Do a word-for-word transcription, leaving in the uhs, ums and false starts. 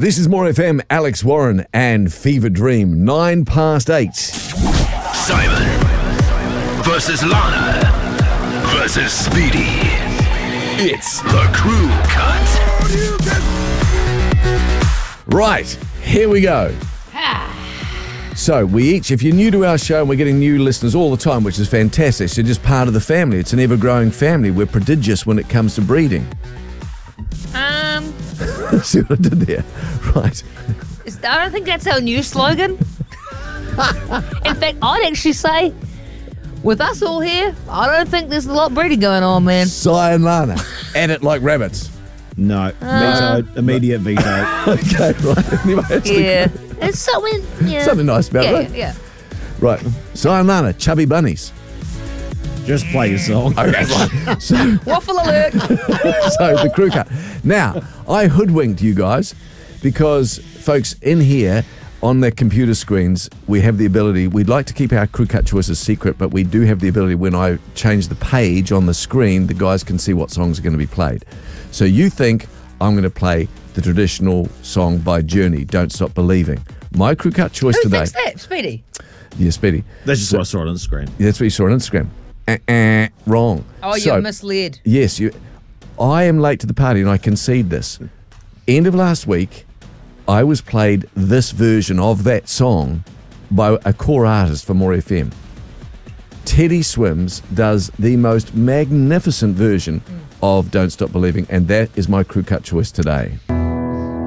This is More F M, Alex Warren and Fever Dream, nine past eight. Simon versus Lana versus Speedy. It's the Crew Cut. Right, here we go. So we each, if you're new to our show, and we're getting new listeners all the time, which is fantastic. So you're just part of the family. It's an ever-growing family. We're prodigious when it comes to breeding. Um, See what I did there? Right. is- I don't think that's our new slogan. In fact, I'd actually say, with us all here, I don't think there's a lot of breeding going on, man. Si and Lana, at it like rabbits. No. Uh, Veto. Immediate veto. Okay, right. Anyway, it's the- Yeah, it's something. Yeah. Something nice about yeah, it, right? Yeah, Right. Si and Lana, chubby bunnies. Just play your song. Okay, right. So, yeah. Waffle alert. so the crew cut. Now, I hoodwinked you guys because, folks, in here on their computer screens, we have the ability, we'd like to keep our crew cut choices secret, but we do have the ability when I change the page on the screen, the guys can see what songs are going to be played. So you think I'm going to play the traditional song by Journey, Don't Stop Believing. My crew cut choice Who today. thinks that, Speedy? Yeah, Speedy. That's just what I saw on Instagram. Yeah, that's what you saw on Instagram. Uh, uh, wrong. Oh, So- you're misled. Yes, you. I am late to the party and I concede this. End of last week, I was played this version of that song by a core artist for More F M. Teddy Swims does the most magnificent version of Don't Stop Believing, and that is my crew cut choice today.